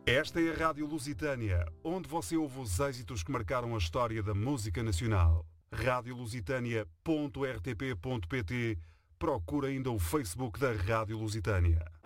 Esta é a Rádio Lusitânia, onde você ouve os êxitos que marcaram a história da música nacional. radiolusitania.rtp.pt. Procura ainda o Facebook da Rádio Lusitânia.